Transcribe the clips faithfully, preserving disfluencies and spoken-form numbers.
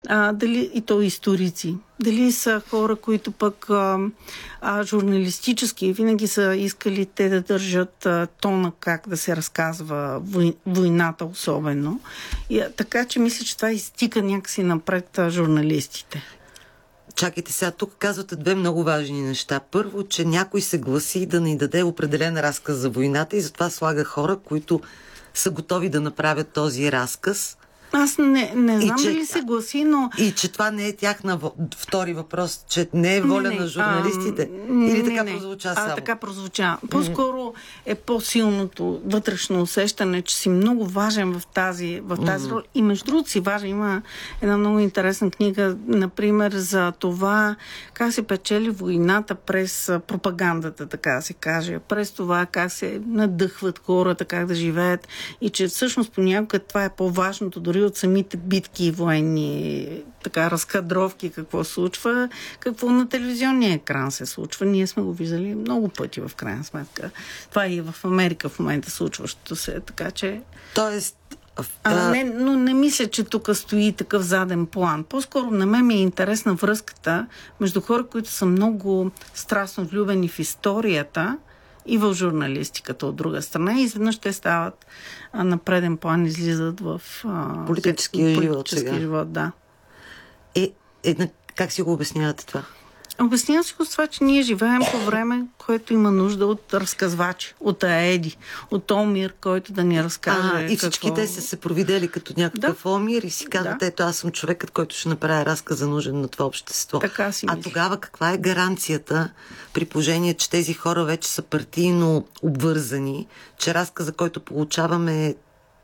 а, дали и то историци, дали са хора, които пък а, а, журналистически винаги са искали те да държат а, тона как да се разказва вой, войната особено. И, а, така че мисля, че това изтика някакси напред а, журналистите. Чакайте сега, тук казвате две много важни неща. Първо, че някой се гласи да ни даде определен разказ за войната и затова слага хора, които са готови да направят този разказ. Аз не, не знам че, дали се гласи, но... И че това не е тяхна втори въпрос, че не е воля не, не, на журналистите. А, Или не, така не. прозвуча а, само? така прозвуча. По-скоро е по-силното вътрешно усещане, че си много важен в тази, в тази mm-hmm. роля. И между другото си важен. Има една много интересна книга, например, за това как се печели войната през пропагандата, така да се каже. През това как се надъхват хората, как да живеят. И че всъщност понякога това е по-важното, дори от самите битки военни, така, разкадровки, какво случва, какво на телевизионния екран се случва. Ние сме го виждали много пъти в крайна сметка. Това и в Америка в момента случващото се, така че... Тоест... А, не, но не мисля, че тук стои такъв заден план. По-скоро на мен ми е интересна връзката между хора, които са много страстно влюбени в историята и в журналистиката от друга страна. И изведнъж те стават а, на преден план, излизат в а, политическия живот. Политически живот, да. Е, е, как си го обяснявате това? Обяснявам си го с това, че ние живеем по време, което има нужда от разказвачи, от Аеди, от Омир, който да ни разкаже. А, и всички какво... те са се провидели като някакъв да. Омир и си казват, да. Ето аз съм човекът, който ще направи разказа нужен на това общество. Така си а мисля. Тогава каква е гаранцията, при положение, че тези хора вече са партийно обвързани, че разказа, който получаваме е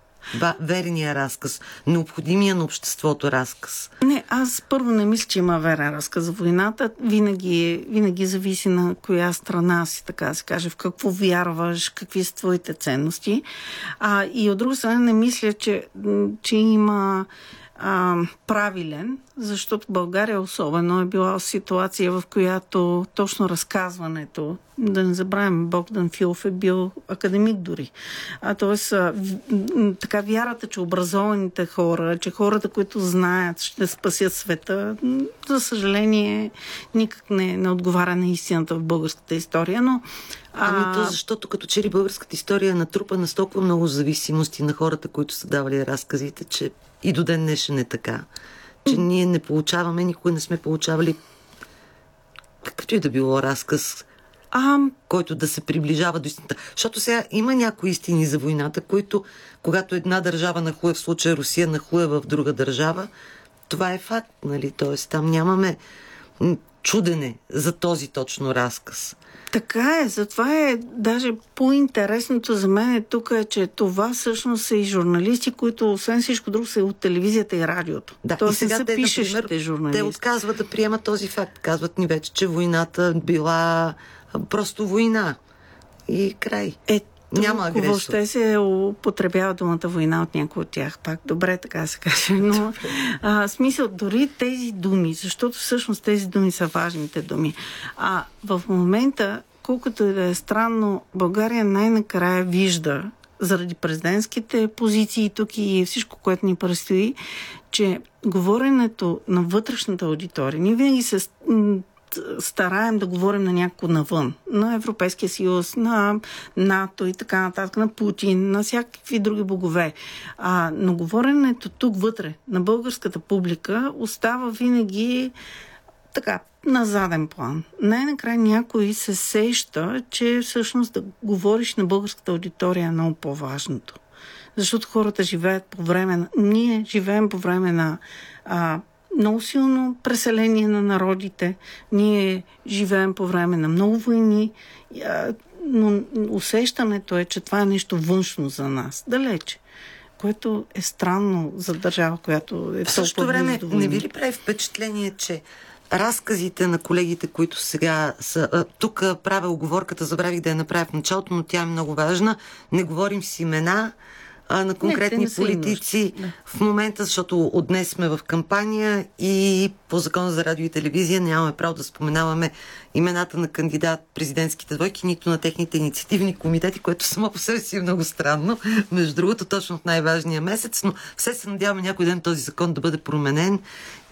верния разказ, необходимия на обществото разказ? Не, аз първо не мисля, че има верен разказ за войната. Винаги, винаги зависи на коя страна си, така да се каже, в какво вярваш, какви са твоите ценности. А, и от друга страна не мисля, че, че има а, правилен, защото България особено е била ситуация, в която точно разказването, да не забравим, Богдан Филов е бил академик дори. А, тоест, а, в, така вярата, че образованите хора, че хората, които знаят, ще спасят света, за съжаление, никак не, не отговаря на истината в българската история, но Ами то, защото като че ли българската история е натрупана с толкова много зависимости на хората, които са давали разказите, че и до ден днешен е така. Че ние не получаваме, никога не сме получавали какъвто и да било разказ, а... който да се приближава до истината. Защото сега има някои истини за войната, които, когато една държава нахлуе, в случая Русия нахлуе в друга държава, това е факт, нали? Тоест там нямаме чудене за този точно разказ. Така е, затова е даже по-интересното за мен е тук е, че това всъщност са и журналисти, които освен всичко друго са от телевизията и радиото. Да, Тоест и сега са те, пишещите например, журналисти. те отказват да приемат този факт. Казват ни вече, че войната била просто война. И край. Е, няма агресор. Въобще се употребява думата война от някой от тях. Пак добре, така да се каже. Но а, смисъл, дори тези думи, защото всъщност тези думи са важните думи. А в момента, колкото и да е странно, България най-накрая вижда, заради президентските позиции тук и всичко, което ни предстои, че говоренето на вътрешната аудитория, ние винаги се стараем да говорим на някого навън, на Европейския съюз, на НАТО и така нататък, на Путин, на всякакви други богове. А, но говоренето тук вътре, на българската публика, остава винаги така, на заден план. Най-накрая някой се сеща, че всъщност да говориш на българската аудитория е много по-важното. Защото хората живеят по време на... Ние живеем по време на а, много силно преселение на народите. Ние живеем по време на много войни, но усещането е, че това е нещо външно за нас. Далече. Което е странно за държава, която е в същото време не ви ли прави впечатление, че разказите на колегите, които сега са... Тук правя оговорката, забравих да я направя в началото, но тя е много важна. Не говорим с имена а, на конкретни не, не политици да. В момента, защото от днес сме в кампания и по закона за радио и телевизия нямаме право да споменаваме имената на кандидат президентските двойки, нито на техните инициативни комитети, което само по себе си е много странно. Между другото, точно в най-важния месец, но все се надяваме някой ден този закон да бъде променен